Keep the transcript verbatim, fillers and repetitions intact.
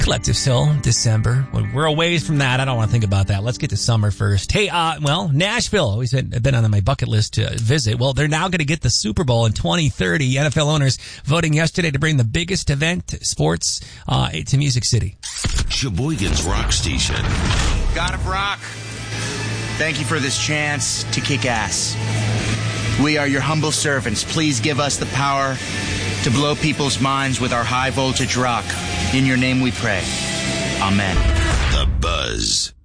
Collective Soul, December. When we're a ways from that, I don't want to think about that. Let's get to summer first. Hey, uh, well, Nashville, always been, been on my bucket list to visit. Well, they're now going to get the Super Bowl in twenty thirty. N F L owners voting yesterday to bring the biggest event, sports, uh, to Music City. Sheboygan's Rock Station. God of Rock, thank you for this chance to kick ass. We are your humble servants. Please give us the power to blow people's minds with our high voltage rock. In your name we pray. Amen. The Buzz.